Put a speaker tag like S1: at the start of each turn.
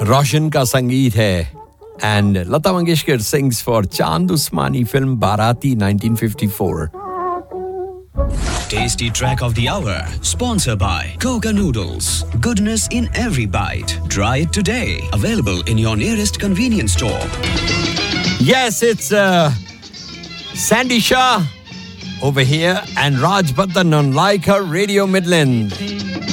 S1: रोशन का संगीत है and Lata Mangeshkar sings for Chand Usmani film Baraati 1954.
S2: Tasty track of the hour, sponsored by Coca Noodles. Goodness in every bite. Try it today. Available in your nearest convenience store.
S1: Yes, it's Sandy Shah over here and Raj Bhattan on Like Her Radio Midland.